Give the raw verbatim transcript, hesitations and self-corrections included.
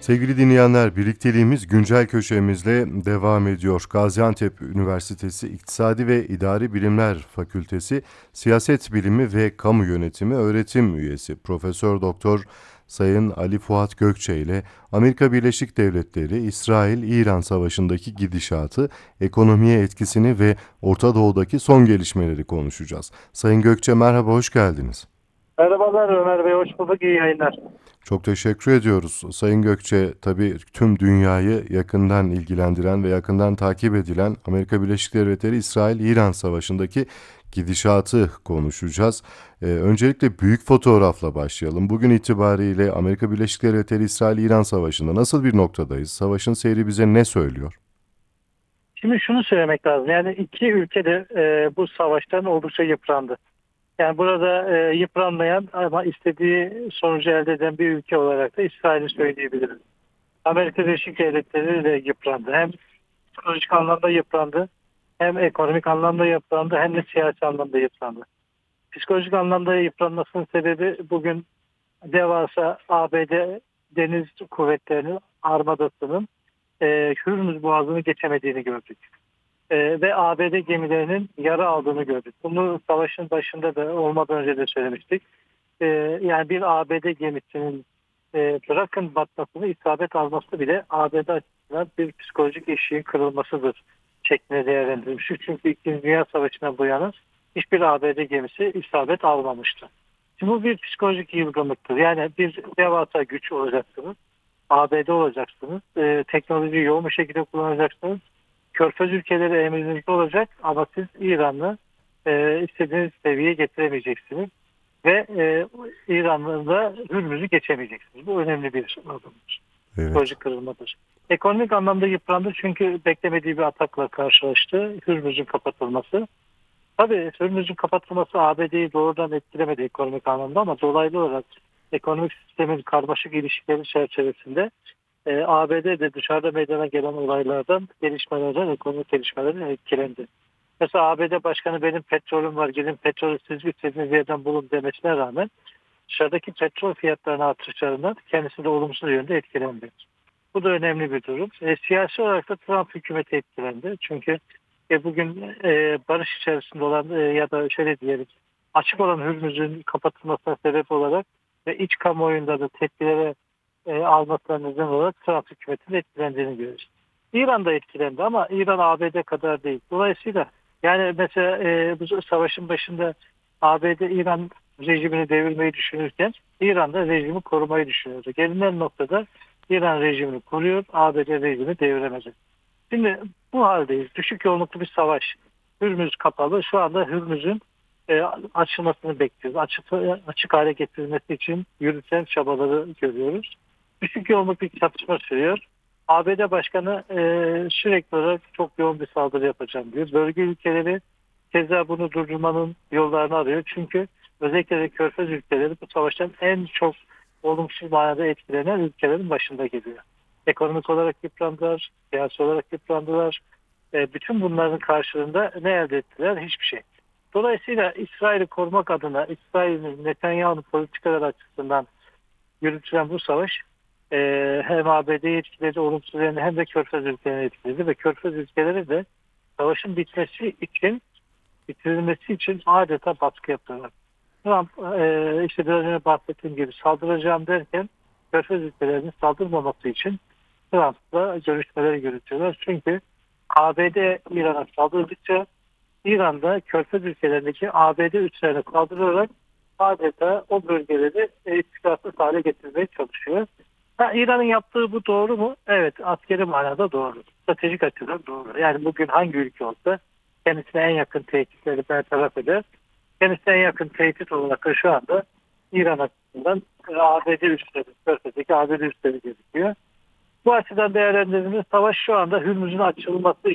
Sevgili dinleyenler, birlikteliğimiz güncel köşemizle devam ediyor. Gaziantep Üniversitesi İktisadi ve İdari Bilimler Fakültesi Siyaset Bilimi ve Kamu Yönetimi öğretim üyesi Profesör Doktor Sayın Ali Fuat Gökçe ile Amerika Birleşik Devletleri İsrail-İran Savaşı'ndaki gidişatı, ekonomiye etkisini ve Orta Doğu'daki son gelişmeleri konuşacağız. Sayın Gökçe, merhaba, hoş geldiniz. Merhabalar Ömer Bey, hoş bulduk, iyi yayınlar. Çok teşekkür ediyoruz. Sayın Gökçe, tabii tüm dünyayı yakından ilgilendiren ve yakından takip edilen Amerika Birleşik Devletleri İsrail-İran Savaşı'ndaki gidişatı konuşacağız. Ee, öncelikle büyük fotoğrafla başlayalım. Bugün itibariyle Amerika Birleşik Devletleri İsrail-İran Savaşı'nda nasıl bir noktadayız? Savaşın seyri bize ne söylüyor? Şimdi şunu söylemek lazım, yani iki ülke de e, bu savaştan oldukça yıprandı. Yani burada e, yıpranmayan ama istediği sonucu elde eden bir ülke olarak da İsrail'i söyleyebiliriz. Amerika Birleşik Devletleri de yıprandı. Hem psikolojik anlamda yıprandı, hem ekonomik anlamda yıprandı, hem de siyasi anlamda yıprandı. Psikolojik anlamda yıpranmasının sebebi bugün devasa A B D deniz kuvvetlerinin armadasının e, Hürmüz Boğazı'nı geçemediğini gördük. E, ve A B D gemilerinin yara aldığını gördük. Bunu savaşın başında da olmadan önce de söylemiştik. E, yani bir A B D gemisinin e, bırakın batmasını, isabet alması bile A B D açısından bir psikolojik eşiğin kırılmasıdır şeklinde değerlendirilmiştir. Çünkü İkinci Dünya Savaşı'na bu yana hiçbir A B D gemisi isabet almamıştı. Şimdi bu bir psikolojik yılgınlıktır. Yani bir devasa güç olacaksınız. A B D olacaksınız. E, teknolojiyi yoğun bir şekilde kullanacaksınız. Körfez ülkeleri emrinizde olacak ama siz İran'ı e, istediğiniz seviyeye getiremeyeceksiniz. Ve e, İran'la da Hürmüz'ü geçemeyeceksiniz. Bu önemli bir adımdır. Evet. Psikolojik kırılmadır. Ekonomik anlamda yıprandı çünkü beklemediği bir atakla karşılaştı. Hürmüz'ün kapatılması. Tabii Hürmüz'ün kapatılması A B D'yi doğrudan etkilemedi ekonomik anlamda ama dolaylı olarak ekonomik sistemin karmaşık ilişkileri çerçevesinde e, A B D de dışarıda meydana gelen olaylardan, gelişmelerden, ekonomik gelişmelerden etkilendi. Mesela A B D Başkanı benim petrolüm var, gidin petrolü siz istediğiniz yerden bulun demesine rağmen dışarıdaki petrol fiyatlarının artışlarından kendisi de olumsuz yönde etkilendi. Bu da önemli bir durum. E, siyasi olarak da Trump hükümeti etkilendi. Çünkü e, bugün e, barış içerisinde olan e, ya da şöyle diyelim açık olan Hürmüz'ün kapatılmasına sebep olarak ve iç kamuoyunda da tepkilere e, almasına neden olarak Trump hükümetinin etkilendiğini görüyoruz. İran da etkilendi ama İran A B D kadar değil. Dolayısıyla yani mesela e, bu savaşın başında A B D İran rejimini devirmeyi düşünürken İran da rejimi korumayı düşünüyordu. Gelinen noktada İran rejimini koruyor, A B D rejimini deviremedi. Şimdi bu haldeyiz. Düşük yoğunluklu bir savaş. Hürmüz kapalı. Şu anda Hürmüz'ün e, açılmasını bekliyoruz. Açık, açık hale getirilmesi için yürüten çabaları görüyoruz. Düşük yoğunluklu bir çatışma sürüyor. A B D Başkanı e, sürekli olarak çok yoğun bir saldırı yapacağım diyor. Bölge ülkeleri keza bunu durdurmanın yollarını arıyor. Çünkü özellikle de Körfez ülkeleri bu savaştan en çok olumsuz manada etkilenen ülkelerin başında geliyor. Ekonomik olarak yıprandılar, siyasi olarak yıprandılar. E, bütün bunların karşılığında ne elde ettiler? Hiçbir şey. Dolayısıyla İsrail'i korumak adına İsrail'in Netanyahu'nun politikalar açısından yürütülen bu savaş e, hem A B D'yi etkiledi, olumsuz yönde hem de Körfez ülkelerini etkiledi ve Körfez ülkeleri de savaşın bitmesi için, bitirilmesi için adeta baskı yapıyorlar. Trump e, işte biraz önce bahsettiğim gibi saldıracağım derken Körfez ülkelerinin saldırmaması için Trump'la görüşmeler yürütüyorlar. Çünkü A B D İran'a saldırdıkça İran'da Körfez ülkelerindeki A B D üslerine saldırarak adeta o bölgeleri e, istikrarsız hale getirmeye çalışıyor. Ha, İran'ın yaptığı bu doğru mu? Evet, askeri manada doğru. Stratejik açıdan doğru. Yani bugün hangi ülke olsa kendisine en yakın tehditleri bertaraf eder. Kendisine en yakın tehdit olarak da şu anda İran açısından e, A B D üsleri, Körfez'deki A B D üsleri gözüküyor. Bu açıdan değerlendirildiğinde savaş şu anda Hürmüz'ün açılması